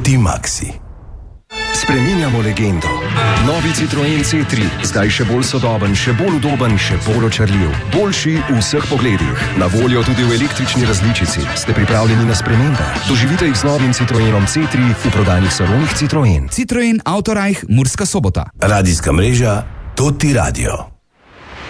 D-Maxi. Spreminjamo legendo. Novi Citroen C3, zdaj še bolj sodoben, še bolj udoben, še bolj očarljiv. Boljši v vseh pogledih. Na voljo tudi v električni različici. Ste pripravljeni na spremembe? Doživite jih z novim Citroenom C3 v prodajnih salonih Citroen. Citroen Autorajh, Murska Sobota. Radijska mreža Toti Radio.